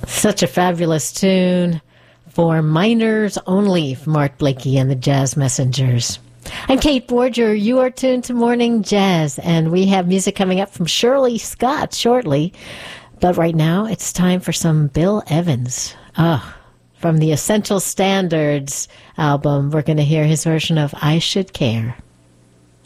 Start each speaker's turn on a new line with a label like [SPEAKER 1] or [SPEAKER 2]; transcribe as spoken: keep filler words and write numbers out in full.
[SPEAKER 1] Such a fabulous tune for Minors Only from Art Blakey and the Jazz Messengers. I'm Kate Borger. You are tuned to Morning Jazz, and we have music coming up from Shirley Scott shortly. But right now, it's time for some Bill Evans. Oh, from the Essential Standards album, we're going to hear his version of I Should Care.